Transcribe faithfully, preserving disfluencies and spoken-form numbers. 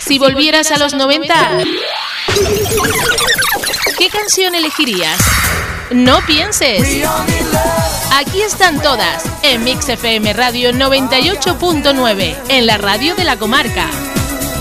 Si volvieras a los noventa, ¿qué canción elegirías? No pienses. Aquí están todas, en Mix F M Radio noventa y ocho punto nueve, en la radio de la comarca.